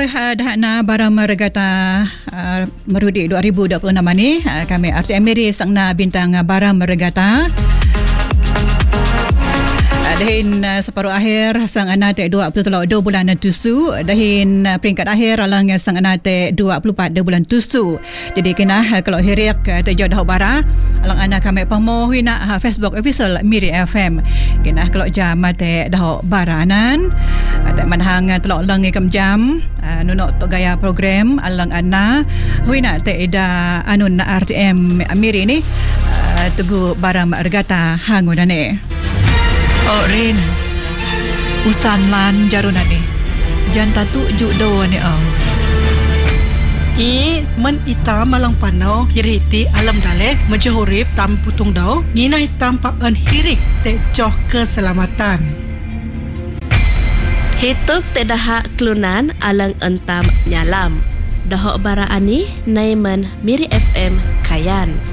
Okey, dah na barang regata merudi 2026 ni kami RTM Miri sang na bintang barang regata. Dahin separuh akhir sang anate 22 bulan tusu, dahin peringkat akhir alang sang anate 24 bulan tusu. Jadi kena kalau hirik terjauh dah bara alang anak kami pamoh hina Facebook official Miri FM. Kena kalau jam mate dah baranan tak manhang telok lang ikam jam nunok to gaya program alang ana huina te ida anun RTM Miri ni tugu barang regata hangunane. Oh Rin, usan lan jaruna ni. Janta tu juk do ni men ita malang panau hiriti alam dale majahurip tam putung dau ngina hitam pa an hirik te joh keselamatan. Hituk te daha klunan alang entam nyalam. Dahok bara ani naiman Miri FM Kayan.